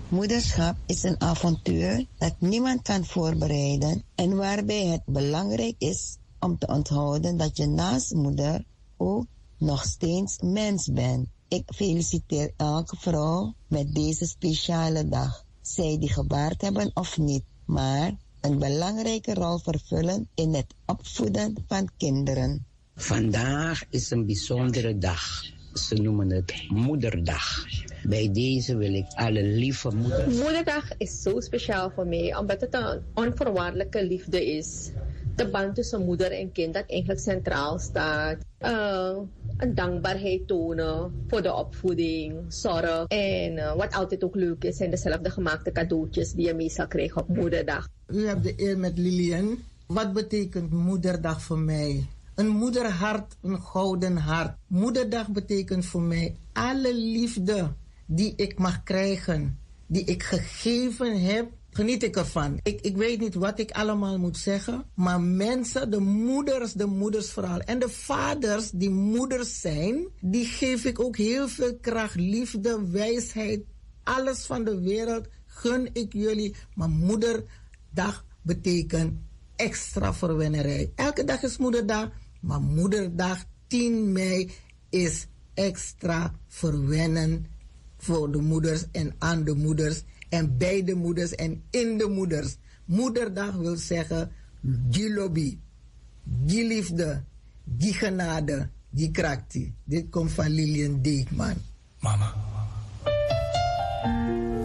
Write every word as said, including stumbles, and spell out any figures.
Moederschap is een avontuur dat niemand kan voorbereiden en waarbij het belangrijk is om te onthouden dat je naast moeder ook nog steeds mens bent. Ik feliciteer elke vrouw met deze speciale dag. Zij die gebaard hebben of niet, maar een belangrijke rol vervullen in het opvoeden van kinderen. Vandaag is een bijzondere dag. Ze noemen het Moederdag. Bij deze wil ik alle lieve moeders... Moederdag is zo speciaal voor mij, omdat het een onvoorwaardelijke liefde is. De band tussen moeder en kind dat eigenlijk centraal staat. Uh, een dankbaarheid tonen voor de opvoeding, zorg. En uh, wat altijd ook leuk is, zijn dezelfde gemaakte cadeautjes die je meestal krijgt op Moederdag. U hebt de eer met Lilian. Wat betekent Moederdag voor mij? Een moederhart, een gouden hart. Moederdag betekent voor mij alle liefde die ik mag krijgen, die ik gegeven heb, geniet ik ervan. Ik, ik weet niet wat ik allemaal moet zeggen, maar mensen, de moeders, de moeders vooral, en de vaders die moeders zijn, die geef ik ook heel veel kracht, liefde, wijsheid, alles van de wereld gun ik jullie. Maar Moederdag betekent extra verwennerij. Elke dag is Moederdag, maar Moederdag tien mei is extra verwennen voor de moeders en aan de moeders en bij de moeders en in de moeders. Moederdag wil zeggen die lobby, die liefde, die genade, die krakti. Dit komt van Lilian Deekman. Mama.